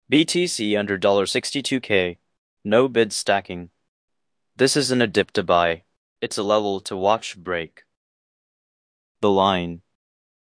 BTC under $62K. No bid stacking. This isn't a dip to buy. It's a level to watch break. The line.